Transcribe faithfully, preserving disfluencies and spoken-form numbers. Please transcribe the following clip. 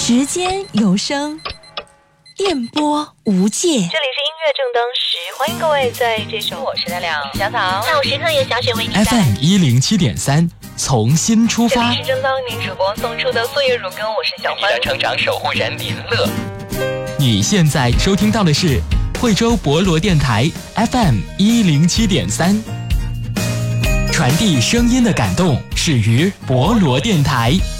时间有声，电波无界。这里是音乐正当时，欢迎各位在这首我是亮亮小草下午时刻由小雪为您带来 F M 一零七点三，从新出发。 这里是正当您主播送出的岁月乳羹，我是小欢。 成长守护人林乐。 你现在收听到的是惠州博罗电台 F M 一零七点三，传递声音的感动始于博罗电台。